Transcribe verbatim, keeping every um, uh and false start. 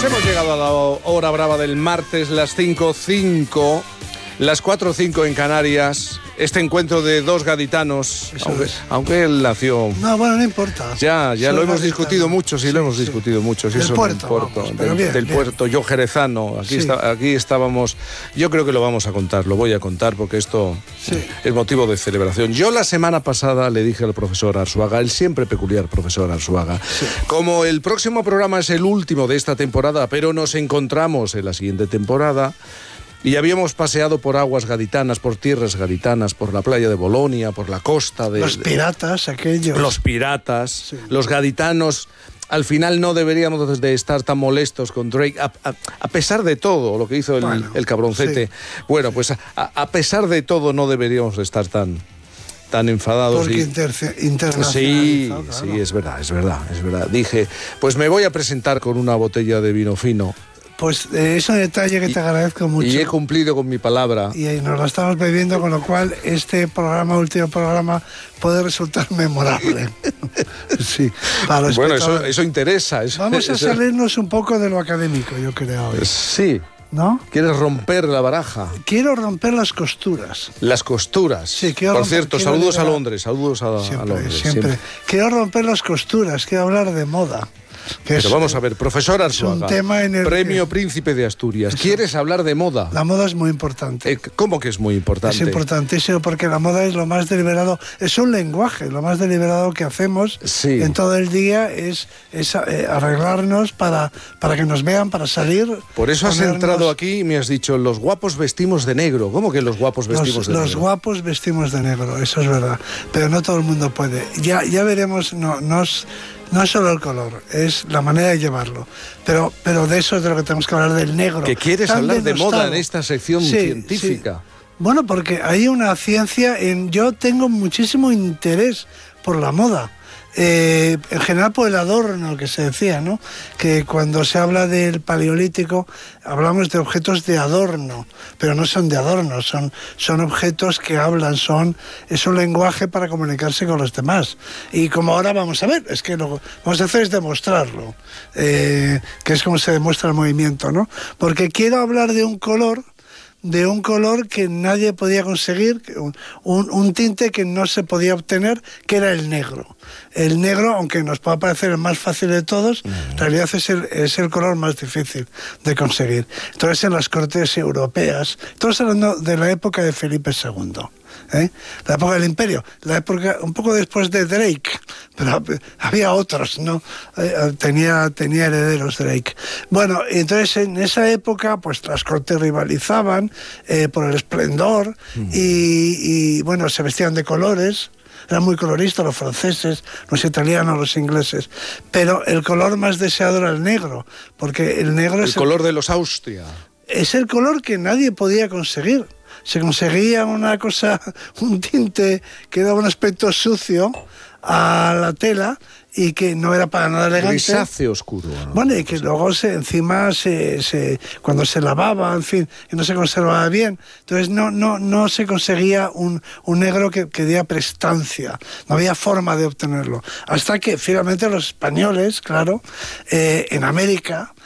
Pues hemos llegado a la hora brava del martes, las cinco cinco, las cuatro cinco en Canarias. Este encuentro de dos gaditanos, aunque, aunque él nació... No, bueno, no importa. Ya, ya Soy lo hemos gaditano. discutido mucho, sí, sí lo hemos sí. discutido mucho. Sí, del eso puerto, no importa, vamos, del, bien, del bien. puerto, yo jerezano. Aquí, Sí. está, aquí estábamos... Yo creo que lo vamos a contar, lo voy a contar porque esto Sí. es motivo de celebración. Yo la semana pasada le dije al profesor Arzuaga, el siempre peculiar profesor Arzuaga, sí. como el próximo programa es el último de esta temporada, pero nos encontramos en la siguiente temporada... Y habíamos paseado por aguas gaditanas, por tierras gaditanas, por la playa de Bolonia, por la costa de... Los piratas, aquellos. Los piratas, sí. los gaditanos. Al final no deberíamos de estar tan molestos con Drake, a, a, a pesar de todo lo que hizo el, bueno, el cabroncete. Sí. Bueno, pues a, a pesar de todo no deberíamos de estar tan... tan enfadados. Porque y... interce... internacionalizado. Sí, claro. sí, es verdad, es verdad, es verdad. Dije, pues me voy a presentar con una botella de vino fino. Pues eh, es un detalle que y, te agradezco mucho. Y he cumplido con mi palabra. Y nos la estamos bebiendo, con lo cual este programa, último programa, puede resultar memorable. Sí, para los bueno, eso, eso interesa. Eso, Vamos a eso... salirnos un poco de lo académico, yo creo. Hoy. Sí. ¿No? ¿Quieres romper la baraja? Quiero romper las costuras. Las costuras. Sí, quiero Por romper, cierto, quiero saludos liberar... a Londres, saludos a, siempre, a Londres. Siempre. siempre. Quiero romper las costuras, quiero hablar de moda. Que Pero es, vamos a ver, profesor Arzuaga, un tema en el Premio que... Príncipe de Asturias. Eso. ¿Quieres hablar de moda? La moda es muy importante. Eh, ¿Cómo que es muy importante? Es importantísimo porque la moda es lo más deliberado, es un lenguaje, lo más deliberado que hacemos sí. en todo el día es, es eh, arreglarnos para, para que nos vean, para salir. Por eso has ponernos... entrado aquí y me has dicho, los guapos vestimos de negro. ¿Cómo que los guapos vestimos los, de negro? Los guapos vestimos de negro, eso es verdad. Pero no todo el mundo puede. Ya, ya veremos, no, nos... No es solo el color, es la manera de llevarlo. Pero, pero de eso es de lo que tenemos que hablar, del negro. ¿Que quieres hablar de moda en esta sección sí, científica? Sí. Bueno, porque hay una ciencia en... Yo tengo muchísimo interés por la moda. Eh, en general por el adorno que se decía, ¿no? Que cuando se habla del paleolítico hablamos de objetos de adorno, pero no son de adorno, son, son objetos que hablan, son, es un lenguaje para comunicarse con los demás. Y como ahora vamos a ver, es que lo que vamos a hacer es demostrarlo, eh, que es como se demuestra el movimiento, ¿no? Porque quiero hablar de un color de un color que nadie podía conseguir, un, un, un tinte que no se podía obtener, que era el negro. El negro, aunque nos pueda parecer el más fácil de todos, uh-huh. en realidad es el, es el color más difícil de conseguir. Entonces, en las cortes europeas, estamos hablando de la época de Felipe segundo, ¿eh? La época del Imperio, la época un poco después de Drake, pero había otros, ¿no? Eh, tenía, tenía herederos Drake. Bueno, entonces en esa época, pues las cortes rivalizaban eh, por el esplendor uh-huh. y, y, bueno, se vestían de colores. Eran muy coloristas los franceses, los italianos, los ingleses. Pero el color más deseado era el negro, porque el negro el es... El color de los Austria. Es el color que nadie podía conseguir. Se conseguía una cosa, un tinte que daba un aspecto sucio a la tela y que no era para nada elegante. Grisáceo oscuro. ¿No? Bueno, y que luego se, encima se, se, cuando se lavaba, en fin, que no se conservaba bien. Entonces no, no, no se conseguía un, un negro que, que diera prestancia. No había forma de obtenerlo. Hasta que finalmente los españoles, claro, eh, en América,